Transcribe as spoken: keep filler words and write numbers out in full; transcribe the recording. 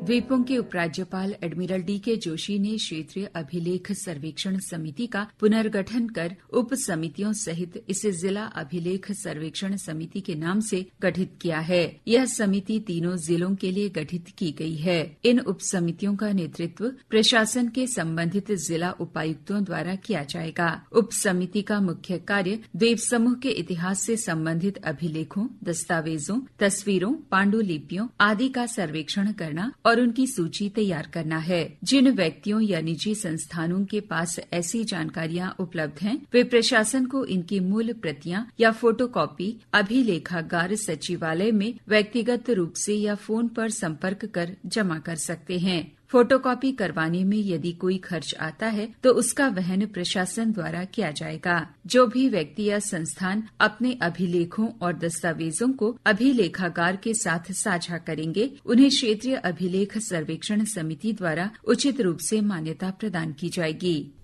द्वीपों के उपराज्यपाल एडमिरल डी के जोशी ने क्षेत्रीय अभिलेख सर्वेक्षण समिति का पुनर्गठन कर उप समितियों सहित इसे जिला अभिलेख सर्वेक्षण समिति के नाम से गठित किया है। यह समिति तीनों जिलों के लिए गठित की गई है। इन उप समितियों का नेतृत्व प्रशासन के संबंधित जिला उपायुक्तों द्वारा किया जाएगा। उप समिति का मुख्य कार्य द्वीप समूह के इतिहास से संबंधित अभिलेखों, दस्तावेजों, तस्वीरों, पांडुलिपियों आदि का सर्वेक्षण करना और उनकी सूची तैयार करना है। जिन व्यक्तियों या निजी संस्थानों के पास ऐसी जानकारियां उपलब्ध हैं, वे प्रशासन को इनकी मूल प्रतियां या फोटोकॉपी अभिलेखागार सचिवालय में व्यक्तिगत रूप से या फोन पर संपर्क कर जमा कर सकते हैं। फोटोकॉपी करवाने में यदि कोई खर्च आता है तो उसका वहन प्रशासन द्वारा किया जाएगा। जो भी व्यक्ति या संस्थान अपने अभिलेखों और दस्तावेजों को अभिलेखागार के साथ साझा करेंगे, उन्हें क्षेत्रीय अभिलेख सर्वेक्षण समिति द्वारा उचित रूप से मान्यता प्रदान की जाएगी।